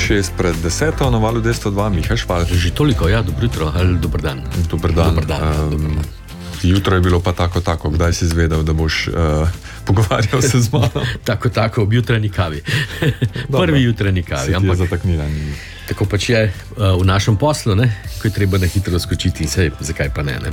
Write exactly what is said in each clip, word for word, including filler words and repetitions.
šest pred deseto na valu dvesto dva, Miha Švalc. Že toliko, ja, dobro jutro ali dober dan. Dober dan. Dober dan, um, dober dan. Jutro je bilo pa tako, tako. Kdaj si izvedel, da boš uh, pogovarjal se z mano? tako, tako, ob jutranji kavi. Prvi jutranji kavi. Se ti je zataknila. Tako pač je uh, v našem poslu, ne? Ko je treba na hitro skočiti in se, zakaj pa ne, ne?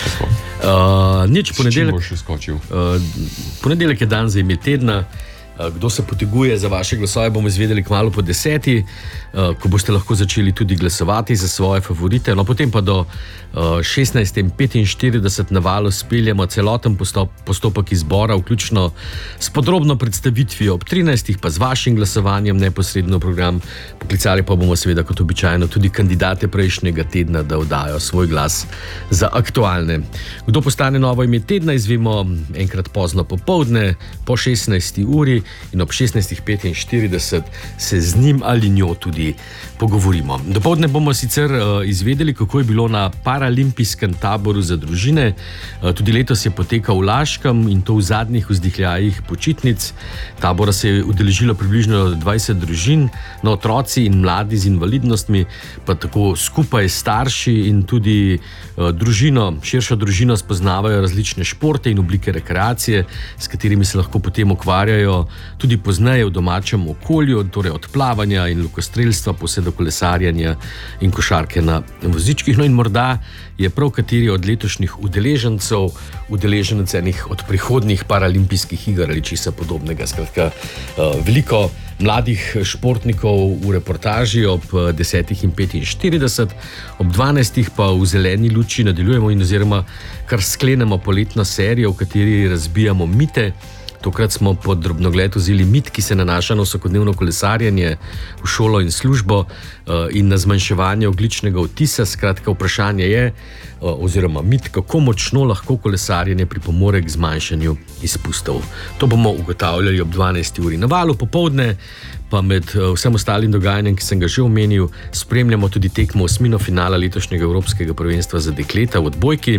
Uh, nič, ponedeljek... S čim boš skočil? Uh, ponedeljek je dan za ime tedna. Kdo se poteguje za vaše glasove, bomo izvedeli kmalu po deseti, ko boste lahko začeli tudi glasovati za svoje favorite. No, potem pa do šestnajst petinštirideset na valu speljemo celoten postop, postopek izbora, vključno s podrobno predstavitvijo, ob trinajstih pa z vašim glasovanjem neposredno v program. Poklicali pa bomo seveda kot običajno tudi kandidate prejšnjega tedna, da oddajo svoj glas za aktualne. Kdo postane novo ime tedna, izvemo enkrat pozno popoldne, po šestnajsti uri, in ob šestnajst petinštirideset se z njim ali njo tudi pogovorimo. Dopoldne bomo sicer uh, izvedeli, kako je bilo na paralimpijskem taboru za družine. Uh, tudi letos je potekal v Laškem in to v zadnjih vzdihljajih počitnic. Tabora se je udeležilo približno dvajset družin, no, otroci in mladi z invalidnostmi, pa tako skupaj starši in tudi uh, družino, širšo družino spoznavajo različne športe in oblike rekreacije, s katerimi se lahko potem ukvarjajo tudi pozneje v domačem okolju, torej od plavanja in lokostrelstva, vse do kolesarjanja in košarke na vozičkih. No in morda je prav kateri od letošnjih udeležencev udeleženec enih od prihodnjih paralimpijskih iger ali česa podobnega. Skratka, veliko mladih športnikov v reportaži ob desetih petinštirideset, ob dvanajstih pa v zeleni luči nadaljujemo in oziroma kar sklenemo poletno serijo, v kateri razbijamo mite. Tokrat smo pod drobnogled vzeli mit, ki se nanaša na vsakodnevno kolesarjenje v šolo in službo in na zmanjševanje ogljičnega odtisa. Skratka, vprašanje je, oziroma mit, kako močno lahko kolesarjenje pripomore k zmanjšanju izpustov. To bomo ugotavljali ob dvanajsti uri na valu. Popoldne pa med vsem ostalim dogajanjem, ki sem ga že omenil, spremljamo tudi tekmo osmino finala letošnjega Evropskega prvenstva za dekleta v odbojki.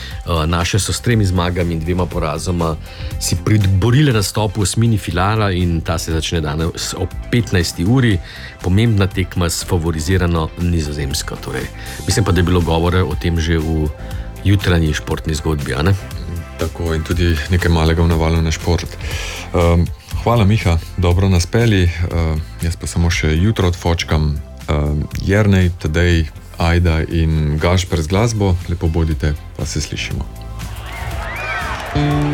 Naše so s tremi zmagami in dvema porazoma si priborile nastop v osmini finala in ta se začne danes ob petnajsti uri. Pomembna tekma s favorizirano Nizozemsko. Torej, mislim pa, da je bilo govore o tem že v jutranji športni zgodbi, a ne? Tako, in tudi nekaj malega v navalu na šport. Um, hvala, Miha, dobro nas peli. Uh, jaz pa samo še jutro odfočkam. Uh, Jernej, Tadej, Ajda in Gašper z glasbo. Lepo bodite, pa se slišimo.